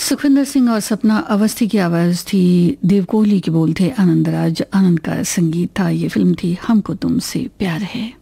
सुखविंदर सिंह और सपना अवस्थी की आवाज़ थी, देव कोहली के बोल थे आनंद राज, आनंद का संगीत था। ये फिल्म थी हमको तुमसे प्यार है।